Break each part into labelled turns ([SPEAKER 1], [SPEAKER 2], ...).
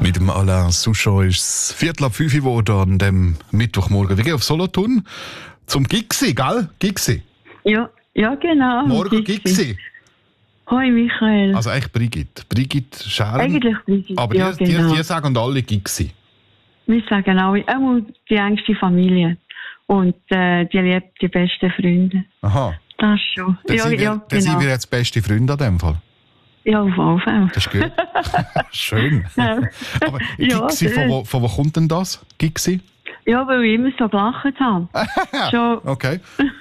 [SPEAKER 1] Mit dem Alain Souchon ist es 4:45 geworden an dem Mittwochmorgen. Wir gehen auf Solothurn zum Gigsi, gell? Gigsi.
[SPEAKER 2] Ja, genau.
[SPEAKER 1] Morgen Gigsi.
[SPEAKER 2] Hoi Michael.
[SPEAKER 1] Also eigentlich Brigitte Scheren.
[SPEAKER 2] Eigentlich Brigitte,
[SPEAKER 1] Aber
[SPEAKER 2] ja, genau.
[SPEAKER 1] die sagen alle Gigsi.
[SPEAKER 2] Wir sagen alle, auch die engste Familie. Und die liebt die besten Freunde.
[SPEAKER 1] Aha.
[SPEAKER 2] Das schon.
[SPEAKER 1] Dann sind wir jetzt beste Freunde an dem Fall.
[SPEAKER 2] Ja, auf jeden Fall.
[SPEAKER 1] Das ist gut. Schön.
[SPEAKER 2] Ja.
[SPEAKER 1] Aber
[SPEAKER 2] Ja,
[SPEAKER 1] Gigsi, von wo kommt denn das? Gigsi?
[SPEAKER 2] Ja, weil ich immer so gelacht habe. Schon,
[SPEAKER 1] Okay.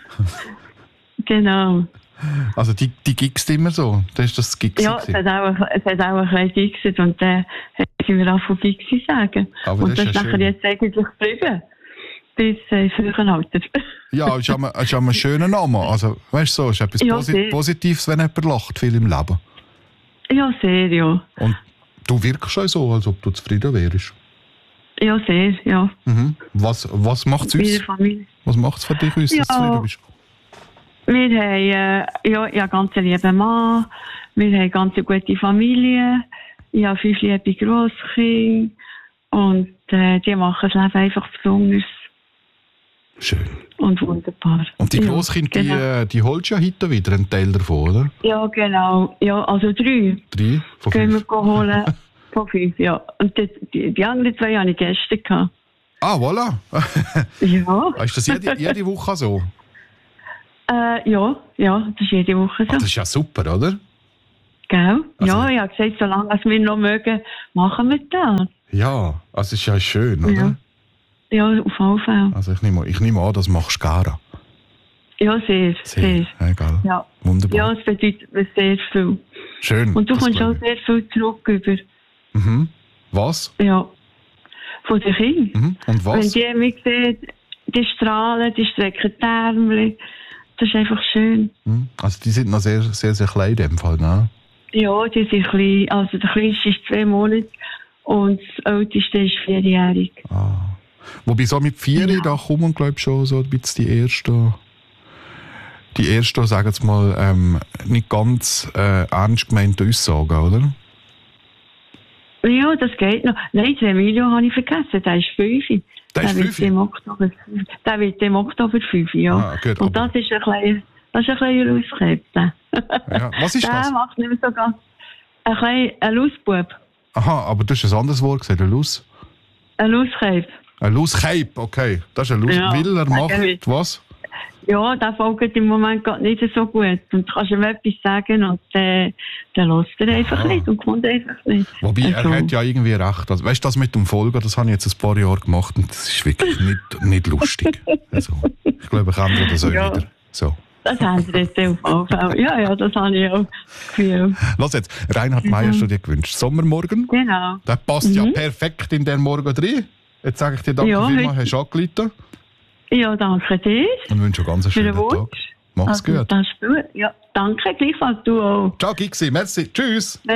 [SPEAKER 2] genau.
[SPEAKER 1] Also die gigst immer so? Das ist das Gigsi.
[SPEAKER 2] Ja, es hat auch ein bisschen gigset und dann haben wir auch von Gigsi sagen.
[SPEAKER 1] Aber
[SPEAKER 2] und
[SPEAKER 1] das
[SPEAKER 2] das
[SPEAKER 1] ist
[SPEAKER 2] ist
[SPEAKER 1] ja
[SPEAKER 2] nachher jetzt eigentlich geblieben. Bis ins höhere Alter.
[SPEAKER 1] Ja, ist auch ein schöner Name. Also, weißt du, so, ist etwas
[SPEAKER 2] Ja, sehr.
[SPEAKER 1] Positives, wenn jemand lacht, viel im Leben.
[SPEAKER 2] Ja, sehr, ja.
[SPEAKER 1] Und du wirkst schon so, als ob du zufrieden wärst.
[SPEAKER 2] Ja, sehr, ja.
[SPEAKER 1] Mhm. Was macht es
[SPEAKER 2] Mit
[SPEAKER 1] uns?
[SPEAKER 2] der Familie.
[SPEAKER 1] Was macht es für dich, uns, dass du
[SPEAKER 2] Ja.
[SPEAKER 1] zufrieden bist?
[SPEAKER 2] Wir haben ja, ganz einen lieben Mann, wir haben eine ganz gute Familie, ich habe 5 liebe Grosskinder und die machen das Leben einfach besonders
[SPEAKER 1] Schön.
[SPEAKER 2] und wunderbar.
[SPEAKER 1] Und die
[SPEAKER 2] Ja,
[SPEAKER 1] Grosskinder,
[SPEAKER 2] genau.
[SPEAKER 1] die holst du ja heute wieder einen Teil davon, oder?
[SPEAKER 2] Ja, genau. Ja, also 3
[SPEAKER 1] 3 von
[SPEAKER 2] gehen
[SPEAKER 1] 5.
[SPEAKER 2] wir holen von 5, ja. Und die anderen 2 hatte ich gestern gehabt.
[SPEAKER 1] Ah, voilà.
[SPEAKER 2] Ja.
[SPEAKER 1] Ist das jede Woche so?
[SPEAKER 2] Ja, das ist jede Woche so.
[SPEAKER 1] Ach, das ist ja super, oder?
[SPEAKER 2] Gell?
[SPEAKER 1] Also-
[SPEAKER 2] Ja, ich habe gesagt, solange wir noch mögen, machen wir das.
[SPEAKER 1] Ja, also es ist ja schön, oder?
[SPEAKER 2] Ja. Ja, auf jeden Fall.
[SPEAKER 1] Also ich nehme an, das machst du gerne.
[SPEAKER 2] Ja, sehr.
[SPEAKER 1] Egal.
[SPEAKER 2] Ja.
[SPEAKER 1] Wunderbar.
[SPEAKER 2] Ja, es bedeutet mir sehr viel.
[SPEAKER 1] Schön.
[SPEAKER 2] Und du
[SPEAKER 1] das
[SPEAKER 2] kommst
[SPEAKER 1] glaub
[SPEAKER 2] auch sehr viel zurück über.
[SPEAKER 1] Mhm. Was?
[SPEAKER 2] Ja. Von den Kindern.
[SPEAKER 1] Mhm. Und
[SPEAKER 2] Wenn
[SPEAKER 1] was?
[SPEAKER 2] die mich sehen, die strahlen, die strecken die Ärmel. Das ist einfach schön.
[SPEAKER 1] Mhm. Also die sind noch sehr, sehr, sehr klein in dem Fall, ne?
[SPEAKER 2] Ja, die sind klein. Also der Kleinste ist 2 Monate und das Älteste ist 4-jährig.
[SPEAKER 1] Ah. Wobei so mit 4,
[SPEAKER 2] Ja.
[SPEAKER 1] da kommen, glaube ich, schon so ein bisschen die ersten, sagen wir mal, nicht ganz ernst gemeinte Aussagen, oder?
[SPEAKER 2] Ja, das geht noch. Nein, den Emilio habe ich vergessen. Der ist 5.
[SPEAKER 1] Der ist 5?
[SPEAKER 2] Der wird im Oktober 5, ja.
[SPEAKER 1] Ah, gut,
[SPEAKER 2] und
[SPEAKER 1] aber-
[SPEAKER 2] das ist ein kleiner Lauskäppchen.
[SPEAKER 1] Ja. Was ist
[SPEAKER 2] Der
[SPEAKER 1] das?
[SPEAKER 2] macht nicht mehr so ganz... Ein Lausbub.
[SPEAKER 1] Aha, aber du hast ein anderes Wort gesagt, ein Laus.
[SPEAKER 2] Ein Lauskäpp.
[SPEAKER 1] Ein Lauskeip, okay. Das ist ein Laus.
[SPEAKER 2] Ja.
[SPEAKER 1] Will er macht
[SPEAKER 2] Okay.
[SPEAKER 1] was?
[SPEAKER 2] Ja, der folgt im Moment gerade nicht so gut. Und du kannst ihm etwas sagen und der lässt er einfach nicht und kommt einfach nicht.
[SPEAKER 1] Wobei,
[SPEAKER 2] Also,
[SPEAKER 1] er hat ja irgendwie recht. Also, weißt du, das mit dem Folgen, das habe ich jetzt ein paar Jahre gemacht und das ist wirklich nicht lustig. Also, ich glaube, ich ändere das auch
[SPEAKER 2] Ja.
[SPEAKER 1] wieder. So.
[SPEAKER 2] das haben sie jetzt auf jeden Fall. Ja, das habe ich auch gefühlt.
[SPEAKER 1] Los jetzt, Reinhard Meier hast du dir gewünscht. Sommermorgen,
[SPEAKER 2] Genau.
[SPEAKER 1] der passt ja perfekt in den Morgen rein. Jetzt sage ich dir danke
[SPEAKER 2] Ja,
[SPEAKER 1] vielmals,
[SPEAKER 2] heute-
[SPEAKER 1] hast du angerufen
[SPEAKER 2] Ja, danke dir.
[SPEAKER 1] und wünsche einen ganz
[SPEAKER 2] Für den
[SPEAKER 1] schönen Tag.
[SPEAKER 2] Wunsch.
[SPEAKER 1] Mach's
[SPEAKER 2] Also,
[SPEAKER 1] gut.
[SPEAKER 2] das ist gut. Ja, danke, gleichfalls du auch.
[SPEAKER 1] Ciao, Gixi, merci, tschüss.